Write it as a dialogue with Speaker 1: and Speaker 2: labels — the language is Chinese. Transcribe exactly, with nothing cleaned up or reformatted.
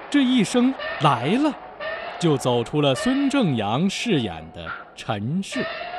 Speaker 1: 这一声来了，就走出了孙正阳饰演的陈氏。